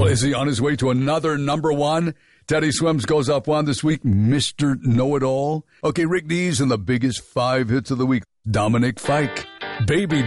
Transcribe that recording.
Well, is he on his way to another number one? Teddy Swims goes up one this week, Mr. Know-It-All. Okay, Rick Dees and the biggest 5 hits of the week. Dominic Fike, Baby